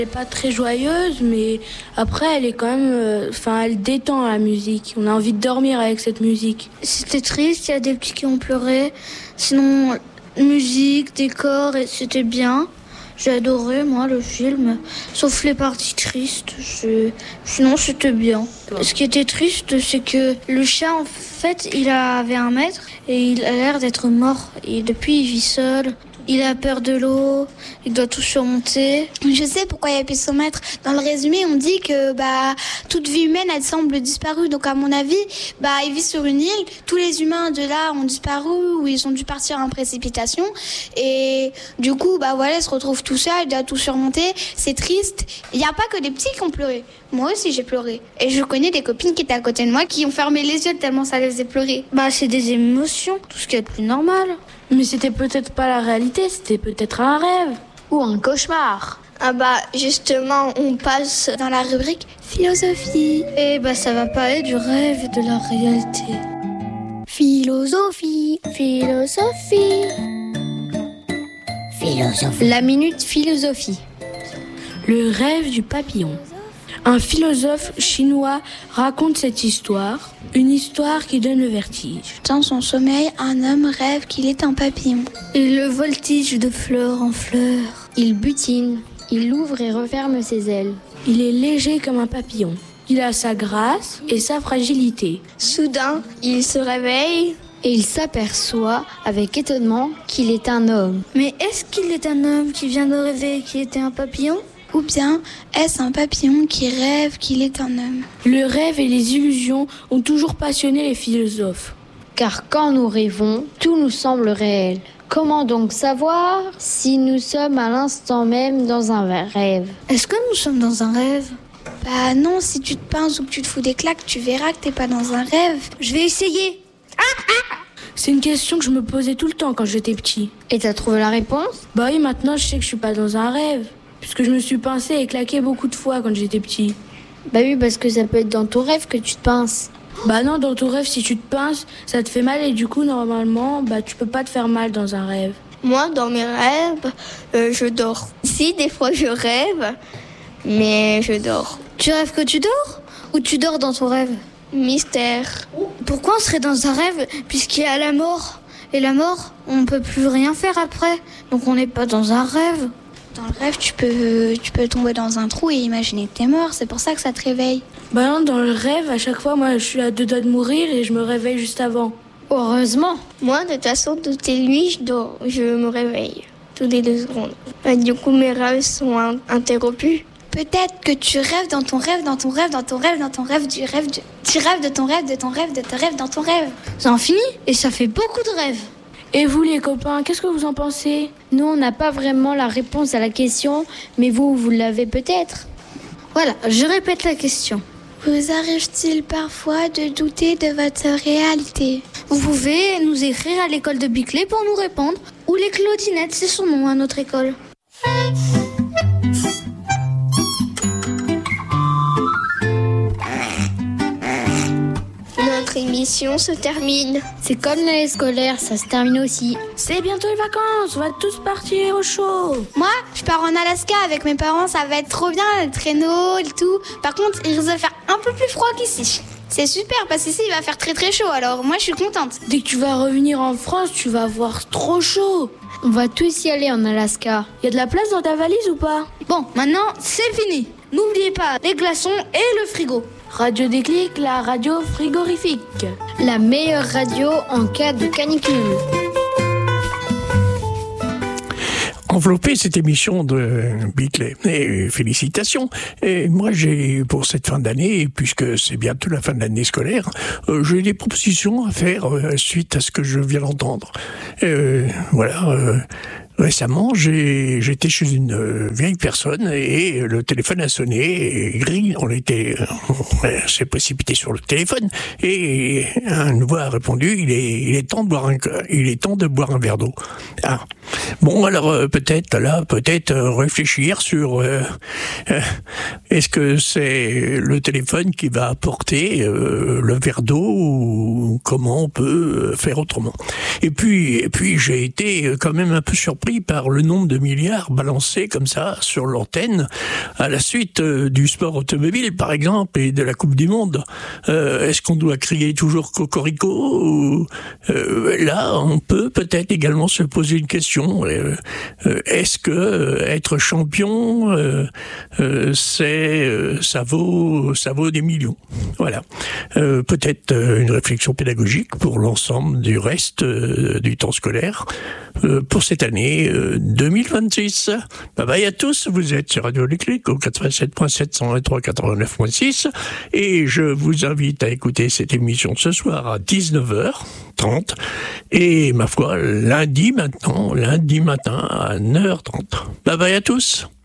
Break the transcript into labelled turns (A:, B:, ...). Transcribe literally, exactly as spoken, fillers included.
A: Elle n'est pas très joyeuse, mais après, elle est quand même... Enfin, euh, elle détend la musique. On a envie de dormir avec cette musique.
B: C'était triste, il y a des petits qui ont pleuré. Sinon, musique, décor, et c'était bien. J'ai adoré, moi, le film. Sauf les parties tristes. C'est... Sinon, c'était bien. Ce qui était triste, c'est que le chat, en fait, il avait un maître et il a l'air d'être mort. Et depuis, il vit seul. Il a peur de l'eau, il doit tout surmonter.
C: Je sais pourquoi il a pu son maître. Dans le résumé, on dit que bah toute vie humaine, elle semble disparue. Donc à mon avis, bah il vit sur une île. Tous les humains de là ont disparu ou ils ont dû partir en précipitation. Et du coup, bah voilà, il se retrouve tout seul, il doit tout surmonter. C'est triste. Il n'y a pas que des petits qui ont pleuré. Moi aussi, j'ai pleuré. Et je connais des copines qui étaient à côté de moi qui ont fermé les yeux tellement ça les faisait pleurer.
B: Bah c'est des émotions, tout ce qui est plus normal.
A: Mais c'était peut-être pas la réalité, c'était peut-être un rêve.
D: Ou un cauchemar.
E: Ah bah justement, on passe
C: dans la rubrique philosophie.
B: Et bah ça va parler du rêve et de la réalité.
C: Philosophie, philosophie,
D: philosophie. La minute philosophie.
A: Le rêve du papillon. Un philosophe chinois raconte cette histoire, une histoire qui donne le vertige.
C: Dans son sommeil, un homme rêve qu'il est un papillon.
B: Il le voltige de fleur en fleur.
D: Il butine, il ouvre et referme ses ailes.
A: Il est léger comme un papillon. Il a sa grâce et sa fragilité.
E: Soudain, il se réveille
D: et il s'aperçoit avec étonnement qu'il est un homme.
B: Mais est-ce qu'il est un homme qui vient de rêver qu'il était un papillon ?
C: Ou bien est-ce un papillon qui rêve qu'il est un homme ?
A: Le rêve et les illusions ont toujours passionné les philosophes.
D: Car quand nous rêvons, tout nous semble réel. Comment donc savoir si nous sommes à l'instant même dans un rêve ?
B: Est-ce que nous sommes dans un rêve ?
C: Bah non, si tu te pinces ou que tu te fous des claques, tu verras que t'es pas dans un rêve.
B: Je vais essayer. Ah,
A: ah C'est une question que je me posais tout le temps quand j'étais petit.
D: Et t'as trouvé la réponse ?
A: Bah oui, maintenant je sais que je suis pas dans un rêve. Puisque je me suis pincé et claqué beaucoup de fois quand j'étais petit.
D: Bah oui, parce que ça peut être dans ton rêve que tu te pinces.
A: Bah non, dans ton rêve, si tu te pinces, ça te fait mal et du coup, normalement, bah tu peux pas te faire mal dans un rêve.
E: Moi, dans mes rêves, euh, je dors. Si, des fois je rêve, mais je dors.
B: Tu rêves que tu dors ? Ou tu dors dans ton rêve ?
E: Mystère.
B: Pourquoi on serait dans un rêve puisqu'il y a la mort ? Et la mort, on peut plus rien faire après. Donc on n'est pas dans un rêve.
C: Dans le rêve, tu peux, tu peux tomber dans un trou et imaginer que t'es mort. C'est pour ça que ça te réveille.
A: Bah non, dans le rêve, à chaque fois, moi, je suis à deux doigts de mourir et je me réveille juste avant.
D: Heureusement.
E: Moi, de toute façon, toutes les nuits, je dors, je me réveille. Toutes les deux secondes. Bah, du coup, mes rêves sont in- interrompus.
C: Peut-être que tu rêves dans ton rêve, dans ton rêve, dans ton rêve, dans ton rêve, du rêve, du... tu rêves de ton rêve, de ton rêve, de ton rêve, dans ton rêve.
B: Ça en finit et ça fait beaucoup de rêves.
A: Et vous les copains, qu'est-ce que vous en pensez ?
D: Nous, on n'a pas vraiment la réponse à la question, mais vous, vous l'avez peut-être.
B: Voilà, je répète la question.
C: Vous arrive-t-il parfois de douter de votre réalité ?
B: Vous pouvez nous écrire à l'école de Biclay pour nous répondre, ou les Claudinettes, c'est son nom à notre école.
E: Notre émission se termine.
D: C'est comme l'année scolaire, ça se termine aussi.
A: C'est bientôt les vacances, on va tous partir au chaud.
C: Moi, je pars en Alaska avec mes parents, ça va être trop bien, le traîneau, le tout. Par contre, il risque de faire un peu plus froid qu'ici. C'est super parce qu'ici il va faire très très chaud, alors moi je suis contente.
A: Dès que tu vas revenir en France, tu vas avoir trop chaud.
D: On va tous y aller en Alaska.
A: Y a de la place dans ta valise ou pas ?
B: Bon, maintenant c'est fini. N'oubliez pas les glaçons et le frigo.
A: Radio Déclic, la radio frigorifique.
D: La meilleure radio en cas de canicule.
F: Enveloppé cette émission de Biclay. Et félicitations. Et moi, j'ai, pour cette fin d'année, puisque c'est bientôt la fin de l'année scolaire, euh, j'ai des propositions à faire euh, suite à ce que je viens d'entendre. Euh, voilà. Euh, Récemment, j'ai, j'étais chez une euh, vieille personne et le téléphone a sonné et gris, on était, on s'est précipité sur le téléphone et une voix a répondu, il est, il est temps de boire un, il est temps de boire un verre d'eau. Ah. Bon, alors euh, peut-être là, peut-être euh, réfléchir sur euh, Euh, est-ce que c'est le téléphone qui va apporter euh, le verre d'eau ou comment on peut faire autrement? Et puis, et puis j'ai été quand même un peu surpris par le nombre de milliards balancés comme ça sur l'antenne à la suite euh, du sport automobile, par exemple, et de la Coupe du Monde. Euh, est-ce qu'on doit crier toujours cocorico ou, euh, là, on peut peut-être également se poser une question. Euh, euh, est-ce que euh, être champion, euh, euh, c'est, euh, ça vaut, ça vaut des millions? Voilà. Euh, peut-être euh, une réflexion pédagogique pour l'ensemble du reste euh, du temps scolaire euh, pour cette année euh, deux mille vingt-six. Bye bye à tous. Vous êtes sur Radio L'éclic au quatre-vingt-sept point sept, cent vingt-trois, quatre-vingt-neuf point six et je vous invite à écouter cette émission ce soir à dix-neuf heures trente et ma foi lundi maintenant, lundi matin à neuf heures trente. Bye bye à tous.